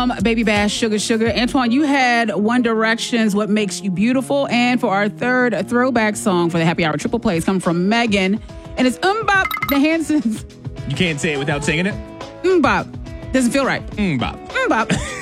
Baby Bash, Sugar Sugar. Antoine, you had One Direction's What Makes You Beautiful. And for our third throwback song for the Happy Hour Triple Play, it's coming from Megan. And it's Bop, the Hansons. You can't say it without singing it? Bop. Doesn't feel right. Bop. Bop.